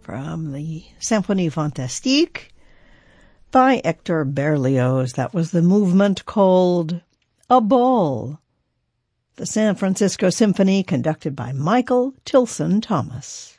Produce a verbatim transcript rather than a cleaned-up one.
from the Symphonie Fantastique by Hector Berlioz. That was the movement called A Ball. The San Francisco Symphony, conducted by Michael Tilson Thomas.